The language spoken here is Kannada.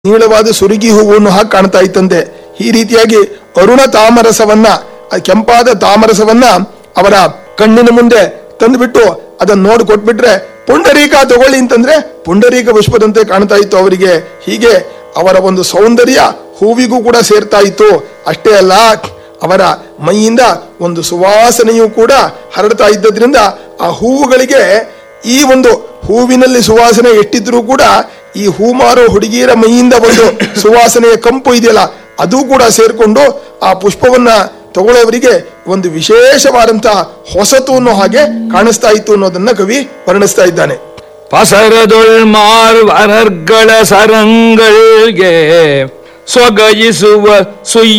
ನೀಳವಾದ ಸುರುಗಿ ಹೂವನ್ನು ಹಾಕಿ ಕಾಣ್ತಾ ಇತ್ತಂತೆ. ಈ ರೀತಿಯಾಗಿ ಅರುಣ ತಾಮರಸವನ್ನ, ಕೆಂಪಾದ ತಾಮರಸವನ್ನ ಅವರ ಕಣ್ಣಿನ ಮುಂದೆ ತಂದುಬಿಟ್ಟು ಅದನ್ನ ನೋಡಿ ಕೊಟ್ಬಿಟ್ರೆ, ಪುಂಡರೀಕ ತಗೊಳ್ಳಿ ಅಂತಂದ್ರೆ ಪುಂಡರೀಕ ಪುಷ್ಪದಂತೆ ಕಾಣ್ತಾ ಇತ್ತು ಅವರಿಗೆ. ಹೀಗೆ ಅವರ ಒಂದು ಸೌಂದರ್ಯ ಹೂವಿಗೂ ಕೂಡ ಸೇರ್ತಾ ಇತ್ತು. ಅಷ್ಟೇ ಅಲ್ಲ, ಅವರ ಮೈಯಿಂದ ಒಂದು ಸುವಾಸನೆಯೂ ಕೂಡ ಹರಡ್ತಾ ಇದ್ದದ್ರಿಂದ ಆ ಹೂವುಗಳಿಗೆ, ಈ ಒಂದು ಹೂವಿನಲ್ಲಿ ಸುವಾಸನೆ ಎಷ್ಟಿದ್ರೂ ಕೂಡ ಈ ಹೂ ಮಾರೋ ಹುಡುಗಿಯರ ಮೈಯಿಂದ ಒಂದು ಸುವಾಸನೆಯ ಕಂಪು ಇದೆಯಲ್ಲ, ಅದು ಕೂಡ ಸೇರ್ಕೊಂಡು ಆ ಪುಷ್ಪವನ್ನ ತಗೊಳ್ಳೋವರಿಗೆ ಒಂದು ವಿಶೇಷವಾದಂತಹ ಹೊಸತು ಅನ್ನೋ ಹಾಗೆ ಕಾಣಿಸ್ತಾ ಇತ್ತು ಅನ್ನೋದನ್ನ ಕವಿ ವರ್ಣಿಸ್ತಾ ಇದ್ದಾನೆ. ಪಸರದೊಳ್ಮಾರ್ ವರರ್ಗಳ ಸರಂಗಳ್ಗೆ ಸೊಗಯಿಸುವ ಸುಯ್ಯ